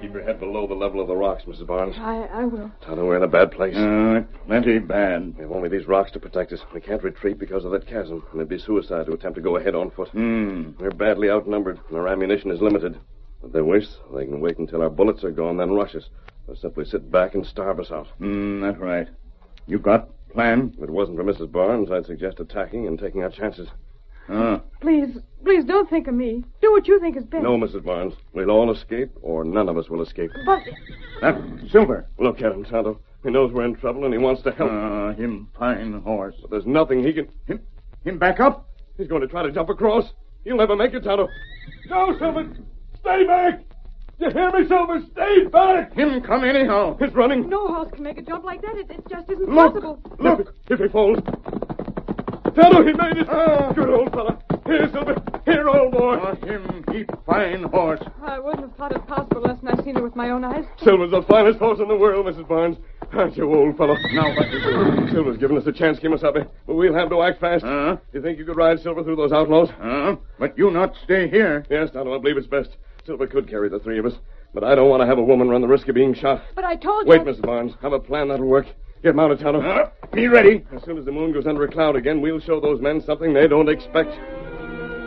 Keep your head below the level of the rocks, Mrs. Barnes. I will. Tonto, we're in a bad place. Plenty bad. We have only these rocks to protect us. We can't retreat because of that chasm, and it'd be suicide to attempt to go ahead on foot. We're badly outnumbered, and our ammunition is limited. If they wish, they can wait until our bullets are gone, then rush us. Or simply sit back and starve us out. That's right. You got plan? If it wasn't for Mrs. Barnes, I'd suggest attacking and taking our chances. Please don't think of me. Do what you think is best. No, Mrs. Barnes. We'll all escape, or none of us will escape. But... Silver. Look at him, Tonto. He knows we're in trouble, and he wants to help. Him fine horse. But there's nothing he can... Him back up? He's going to try to jump across. He'll never make it, Tonto. No, Silver! Stay back! You hear me, Silver? Stay back! Him come anyhow. He's running. No horse can make a jump like that. It just isn't possible. Look! If he falls... Tonto, he made it! Good old fella. Here, Silver. Here, old boy. Him keep fine horse. I wouldn't have thought it possible unless I seen it with my own eyes. Silver's the finest horse in the world, Mrs. Barnes. Aren't you, old fellow? Now what you do? Silver's given us a chance, Kemosabe, but we'll have to act fast. You think you could ride Silver through those outlaws? But you not stay here. Yes, Tonto, I believe it's best. Silver could carry the three of us, but I don't want to have a woman run the risk of being shot. But I told you... Wait, Mrs. Barnes. Have a plan that'll work. Get mounted, Tonto. Me ready. As soon as the moon goes under a cloud again, we'll show those men something they don't expect.